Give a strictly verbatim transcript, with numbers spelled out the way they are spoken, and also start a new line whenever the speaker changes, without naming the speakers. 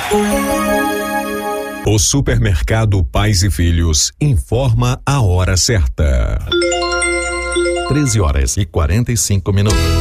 O supermercado Pais e Filhos informa a hora certa.
treze horas e quarenta e cinco minutos.